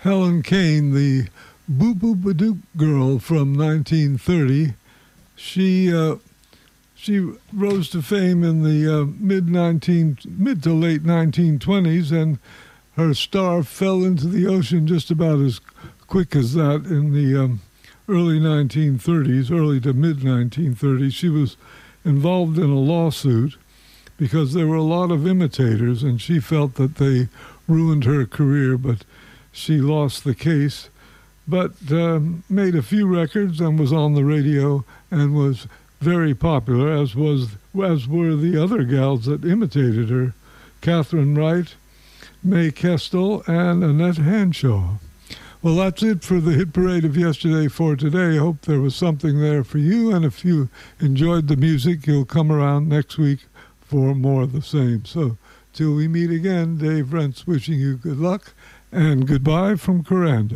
Helen Kane, the Boo Boo Badook girl from 1930. She rose to fame in the mid to late 1920s, and her star fell into the ocean just about as quick as that in the early 1930s, early to mid 1930s. She was involved in a lawsuit because there were a lot of imitators, and she felt that they ruined her career, but she lost the case. But made a few records and was on the radio and was very popular, as were the other gals that imitated her, Catherine Wright, Mae Kestel, and Annette Hanshaw. Well, that's it for the Hit Parade of yesterday for today. I hope there was something there for you, and if you enjoyed the music, you'll come around next week for more of the same. So, till we meet again, Dave Rentz wishing you good luck, and goodbye from Coranda.